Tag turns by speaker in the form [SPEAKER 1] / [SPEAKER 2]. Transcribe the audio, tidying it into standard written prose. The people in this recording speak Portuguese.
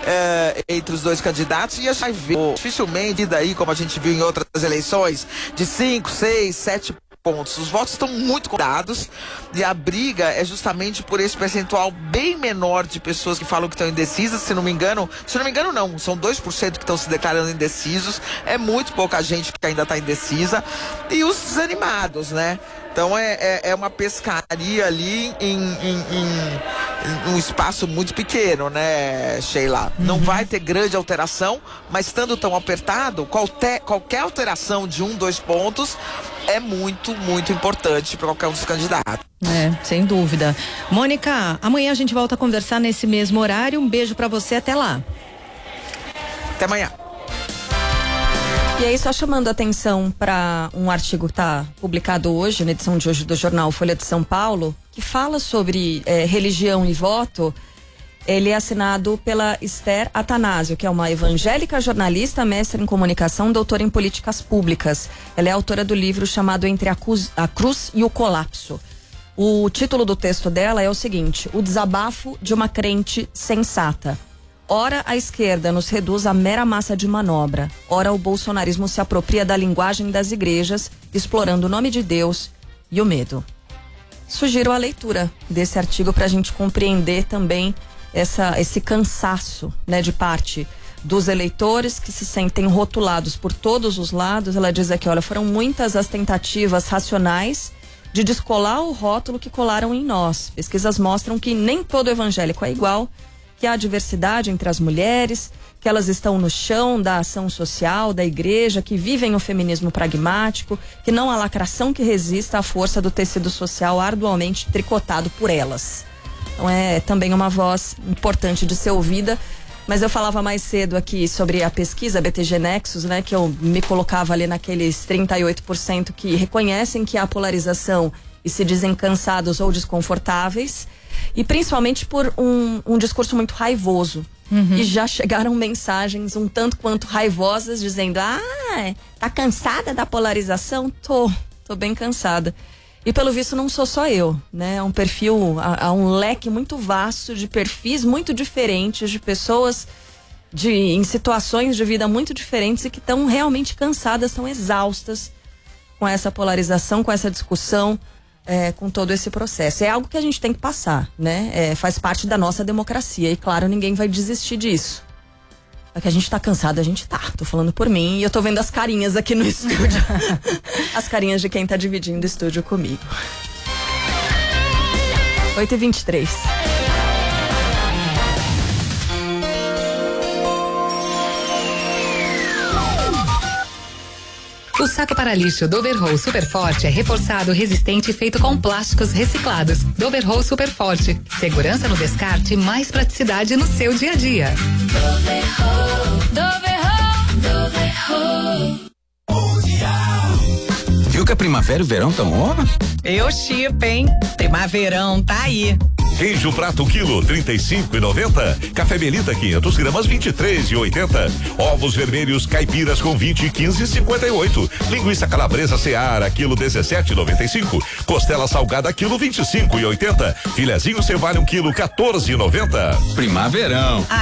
[SPEAKER 1] entre os dois candidatos, e a gente vai ver dificilmente daí, como a gente viu em outras eleições, de 5, 6, 7 pontos. Os votos estão muito contados e a briga é justamente por esse percentual bem menor de pessoas que falam que estão indecisas. Se não me engano não, são 2% que estão se declarando indecisos, é muito pouca gente que ainda está indecisa, e os desanimados, né? Então é uma pescaria ali em um espaço muito pequeno, né, Sheila? Não vai ter grande alteração, mas estando tão apertado, qualquer alteração de 1, 2 pontos é muito, muito importante para qualquer um dos candidatos.
[SPEAKER 2] Sem dúvida. Mônica, amanhã a gente volta a conversar nesse mesmo horário. Um beijo para você, até lá.
[SPEAKER 1] Até amanhã.
[SPEAKER 3] E aí, só chamando a atenção para um artigo que está publicado hoje, na edição de hoje do jornal Folha de São Paulo, que fala sobre religião e voto. Ele é assinado pela Esther Atanásio, que é uma evangélica jornalista, mestre em comunicação, doutora em políticas públicas. Ela é autora do livro chamado Entre a Cruz e o Colapso. O título do texto dela é o seguinte: O desabafo de uma crente sensata. Ora a esquerda nos reduz a mera massa de manobra, ora o bolsonarismo se apropria da linguagem das igrejas, explorando o nome de Deus e o medo. Sugiro a leitura desse artigo para a gente compreender também esse cansaço, né, de parte dos eleitores que se sentem rotulados por todos os lados. Ela diz aqui, olha, foram muitas as tentativas racionais de descolar o rótulo que colaram em nós. Pesquisas mostram que nem todo evangélico é igual, que há diversidade entre as mulheres, que elas estão no chão da ação social, da igreja, que vivem o feminismo pragmático, que não há lacração que resista à força do tecido social arduamente tricotado por elas. Então é também uma voz importante de ser ouvida. Mas eu falava mais cedo aqui sobre a pesquisa BTG Nexus, né, que eu me colocava ali naqueles 38% que reconhecem que há polarização e se dizem cansados ou desconfortáveis, e principalmente por um discurso muito raivoso. E já chegaram mensagens um tanto quanto raivosas dizendo: tá cansada da polarização? Tô bem cansada. E pelo visto não sou só eu, né? É um perfil, há um leque muito vasto de perfis muito diferentes, de pessoas em situações de vida muito diferentes e que estão realmente cansadas, estão exaustas com essa polarização, com essa discussão, com todo esse processo. É algo que a gente tem que passar, né? Faz parte da nossa democracia e, claro, ninguém vai desistir disso. É que a gente tá cansado, a gente tá. Tô falando por mim e eu tô vendo as carinhas aqui no estúdio. As carinhas de quem tá dividindo o estúdio comigo. 8h23.
[SPEAKER 4] O saco para lixo Dover Roll Super Forte é reforçado, resistente e feito com plásticos reciclados. Dover Roll Super Forte. Segurança no descarte e mais praticidade no seu dia a dia. Dover Roll, Dover Roll, Dover Roll.
[SPEAKER 5] Viu que a primavera e o verão tão on?
[SPEAKER 6] Eu chipo, hein? Primaverão tá aí.
[SPEAKER 7] Queijo prato quilo 35,90. Café Belita 500 gramas 23,80. Ovos vermelhos caipiras com 20 e 15,58. Linguiça calabresa Seara quilo 17,95. Costela salgada quilo 25,80. Filezinho Cevalho 1 quilo 14,90.
[SPEAKER 5] Primaverão.